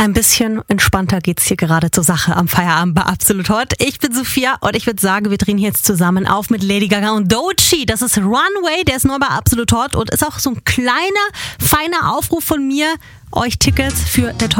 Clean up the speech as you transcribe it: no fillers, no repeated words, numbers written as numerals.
Ein bisschen entspannter geht's hier gerade zur Sache am Feierabend bei Absolut Hot. Ich bin Sophia und ich würde sagen, wir drehen jetzt zusammen auf mit Lady Gaga und Doechii. Das ist Runway, der ist neu bei Absolut Hot und ist auch so ein kleiner, feiner Aufruf von mir, euch Tickets für der